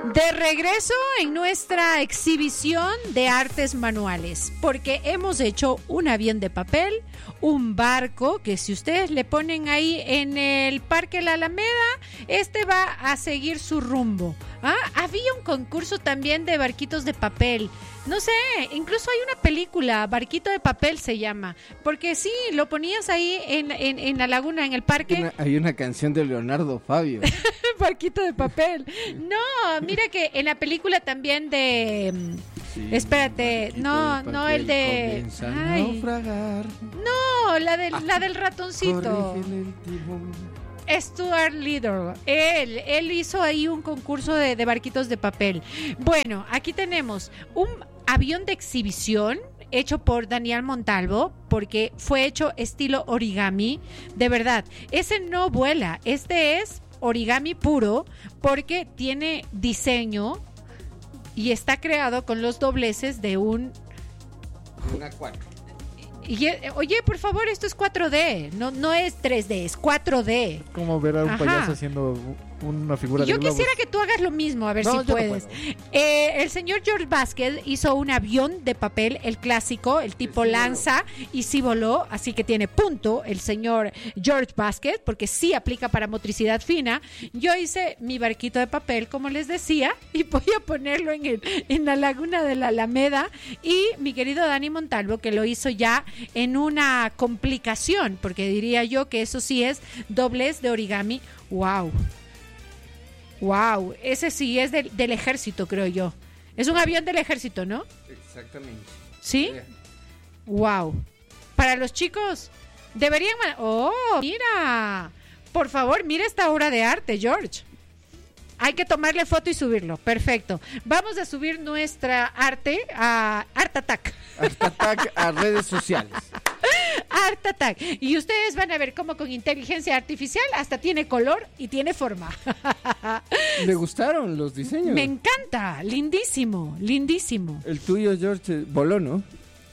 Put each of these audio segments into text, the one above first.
De regreso en nuestra exhibición de artes manuales, porque hemos hecho un avión de papel, un barco que si ustedes le ponen ahí en el Parque La Alameda, va a seguir su rumbo. Había un concurso también de barquitos de papel. No sé, incluso hay una película, Barquito de Papel se llama, porque sí, lo ponías ahí en la laguna, en el parque. Hay una canción de Leonardo Fabio. Barquito de Papel. No, mira que en la película también de... Sí, espérate, no, el de... Naufragar. No, la del ratoncito. Stuart Little, él hizo ahí un concurso de barquitos de papel. Bueno, aquí tenemos un avión de exhibición hecho por Daniel Montalvo, porque fue hecho estilo origami. De verdad, ese no vuela, este es origami puro, porque tiene diseño y está creado con los dobleces de un acuario. Oye, por favor, esto es 4D, no es 3D, es 4D. Como ver a un payaso haciendo una figura de globos. Yo quisiera que tú hagas lo mismo, a ver si puedes. El señor George Basket hizo un avión de papel, el clásico, el tipo lanza, y sí voló, así que tiene punto el señor George Basket, porque sí aplica para motricidad fina. Yo hice mi barquito de papel, como les decía, y voy a ponerlo en la laguna de la Alameda, y mi querido Dani Montalvo, que lo hizo ya en una complicación, porque diría yo que eso sí es doblez de origami. Wow, ese sí es del ejército, creo yo. Es un avión del ejército, ¿no? Exactamente. ¿Sí? Wow. Para los chicos deberían... ¡Oh, mira! Por favor, mira esta obra de arte, George. Hay que tomarle foto y subirlo. Perfecto. Vamos a subir nuestra arte a Art Attack. Art Attack a redes sociales. Art Attack. Y ustedes van a ver cómo con inteligencia artificial hasta tiene color y tiene forma. ¿Le gustaron los diseños? Me encanta. Lindísimo, lindísimo. El tuyo, George, voló, ¿no?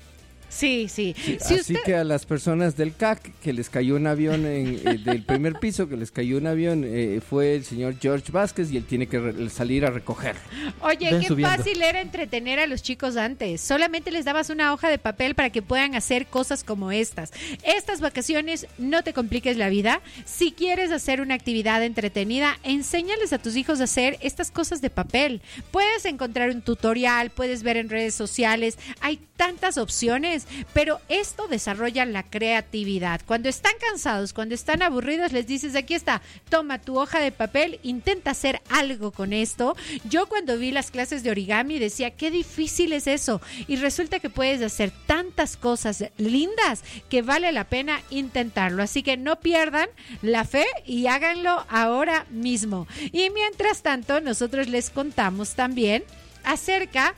Sí. Así que a las personas del CAC que les cayó un avión del primer piso, que les cayó un avión, fue el señor George Vázquez y él tiene que salir a recoger. Oye, qué fácil era entretener a los chicos antes. Solamente les dabas una hoja de papel para que puedan hacer cosas como estas. Estas vacaciones no te compliques la vida. Si quieres hacer una actividad entretenida, enséñales a tus hijos a hacer estas cosas de papel. Puedes encontrar un tutorial, puedes ver en redes sociales. Hay tantas opciones. Pero esto desarrolla la creatividad. Cuando están cansados, cuando están aburridos, les dices, aquí está, toma tu hoja de papel, intenta hacer algo con esto. Yo cuando vi las clases de origami decía, qué difícil es eso. Y resulta que puedes hacer tantas cosas lindas que vale la pena intentarlo. Así que no pierdan la fe y háganlo ahora mismo. Y mientras tanto, nosotros les contamos también acerca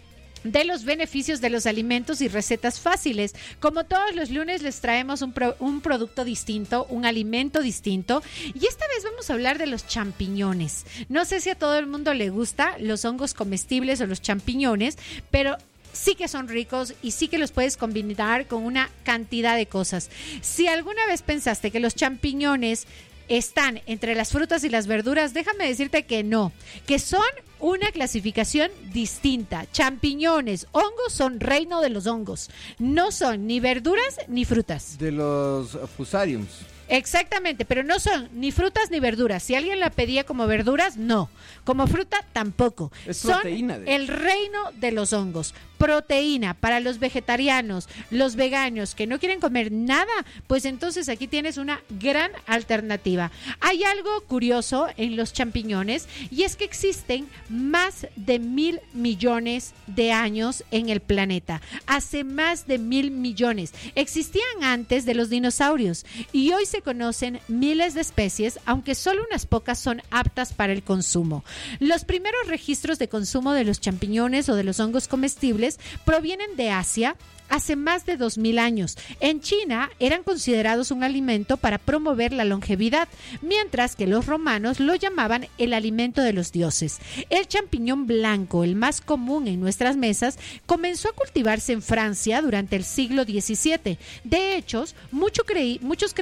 de los beneficios de los alimentos y recetas fáciles. Como todos los lunes les traemos un producto distinto, un alimento distinto, y esta vez vamos a hablar de los champiñones. No sé si a todo el mundo le gusta los hongos comestibles o los champiñones, pero sí que son ricos y sí que los puedes combinar con una cantidad de cosas. Si alguna vez pensaste que los champiñones están entre las frutas y las verduras, déjame decirte que no, que son una clasificación distinta. Champiñones, hongos son reino de los hongos, no son ni verduras ni frutas. De los fusariums. Exactamente, pero no son ni frutas ni verduras. Si alguien la pedía como verduras, no. Como fruta, tampoco. Son el reino de los hongos. Proteína para los vegetarianos, los veganos que no quieren comer nada, pues entonces aquí tienes una gran alternativa. Hay algo curioso en los champiñones y es que existen más de 1,000 millones de años en el planeta. Hace más de 1,000 millones. Existían antes de los dinosaurios y hoy se conocen miles de especies, aunque solo unas pocas son aptas para el consumo. Los primeros registros de consumo de los champiñones o de los hongos comestibles provienen de Asia hace más de 2,000 años. En China eran considerados un alimento para promover la longevidad, mientras que los romanos lo llamaban el alimento de los dioses. El champiñón blanco, el más común en nuestras mesas, comenzó a cultivarse en Francia durante el siglo XVII. De hecho, muchos creían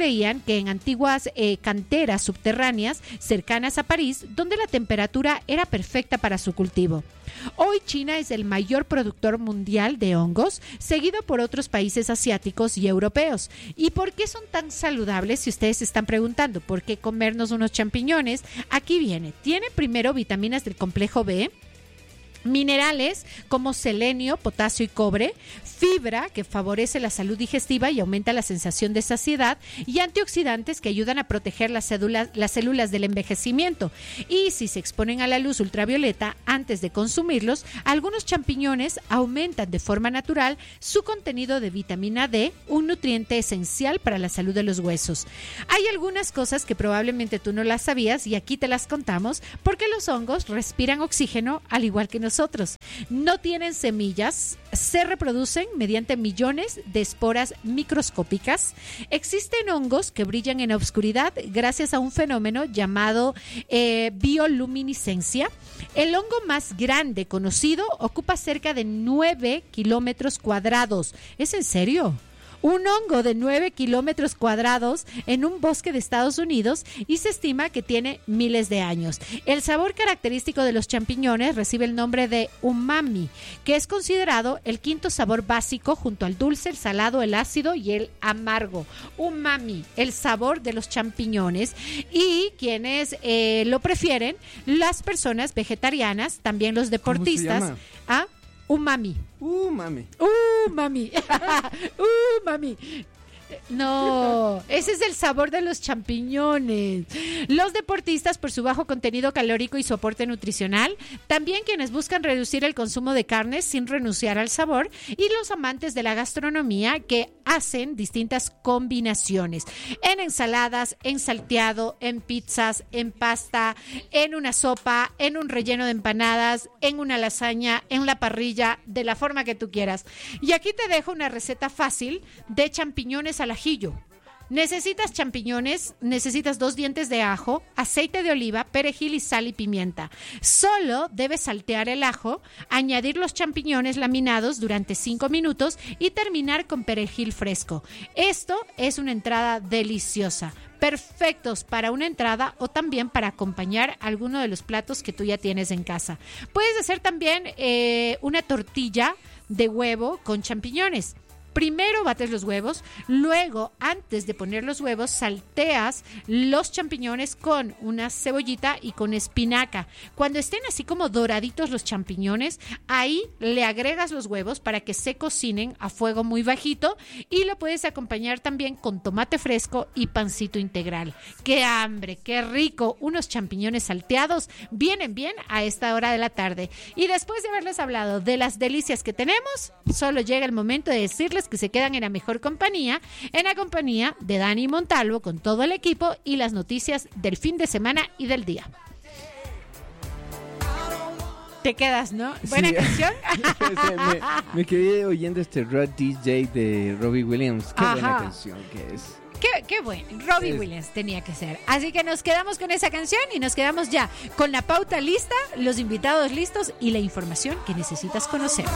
que en antiguas canteras subterráneas cercanas a París, donde la temperatura era perfecta para su cultivo. Hoy China es el mayor productor mundial de hongos, seguido por otros países asiáticos y europeos. ¿Y por qué son tan saludables? Si ustedes se están preguntando por qué comernos unos champiñones, aquí viene. Tiene primero vitaminas del complejo B, minerales como selenio, potasio y cobre, fibra que favorece la salud digestiva y aumenta la sensación de saciedad, y antioxidantes que ayudan a proteger las células del envejecimiento. Y si se exponen a la luz ultravioleta antes de consumirlos, algunos champiñones aumentan de forma natural su contenido de vitamina D, un nutriente esencial para la salud de los huesos. Hay algunas cosas que probablemente tú no las sabías y aquí te las contamos porque los hongos respiran oxígeno al igual que nosotros. No tienen semillas, se reproducen mediante millones de esporas microscópicas. Existen hongos que brillan en la oscuridad gracias a un fenómeno llamado bioluminiscencia. El hongo más grande conocido ocupa cerca de 9 kilómetros cuadrados. ¿Es en serio? Un hongo de 9 kilómetros cuadrados en un bosque de Estados Unidos, y se estima que tiene miles de años. El sabor característico de los champiñones recibe el nombre de umami, que es considerado el quinto sabor básico junto al dulce, el salado, el ácido y el amargo. Umami, el sabor de los champiñones. Y quienes lo prefieren, las personas vegetarianas, también los deportistas. ¿Cómo se llama? Umami. Mami. Mami. Mami. No, ese es el sabor de los champiñones. Los deportistas, por su bajo contenido calórico y su aporte nutricional, también quienes buscan reducir el consumo de carnes sin renunciar al sabor, y los amantes de la gastronomía que hacen distintas combinaciones en ensaladas, en salteado, en pizzas, en pasta, en una sopa, en un relleno de empanadas, en una lasaña, en la parrilla, de la forma que tú quieras. Y aquí te dejo una receta fácil de champiñones al ajillo. Necesitas champiñones, necesitas 2 dientes de ajo, aceite de oliva, perejil y sal y pimienta. Solo debes saltear el ajo, añadir los champiñones laminados durante 5 minutos y terminar con perejil fresco. Esto es una entrada deliciosa. Perfectos para una entrada o también para acompañar alguno de los platos que tú ya tienes en casa. Puedes hacer también una tortilla de huevo con champiñones. Primero bates los huevos, luego antes de poner los huevos salteas los champiñones con una cebollita y con espinaca. Cuando estén así como doraditos los champiñones, ahí le agregas los huevos para que se cocinen a fuego muy bajito, y lo puedes acompañar también con tomate fresco y pancito integral. ¡Qué hambre! ¡Qué rico! Unos champiñones salteados vienen bien a esta hora de la tarde. Y después de haberles hablado de las delicias que tenemos, solo llega el momento de decirles que se quedan en la mejor compañía, en la compañía de Dani Montalvo con todo el equipo y las noticias del fin de semana y del día. Te quedas, ¿no? Buena Sí. canción. me quedé oyendo este Rod DJ de Robbie Williams. Qué Ajá. buena canción que es. Qué bueno, Robbie Williams tenía que ser. Así que nos quedamos con esa canción y nos quedamos ya con la pauta lista, los invitados listos y la información que necesitas conocer.